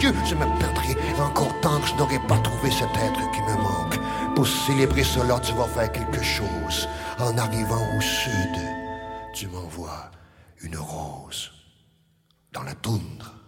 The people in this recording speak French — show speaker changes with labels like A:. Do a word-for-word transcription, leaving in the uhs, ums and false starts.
A: yeux, je me perdrai encore tant que je n'aurai pas trouvé cet être qui me manque. Pour célébrer cela, tu vas faire quelque chose. En arrivant au sud, tu m'envoies une rose dans la toundre.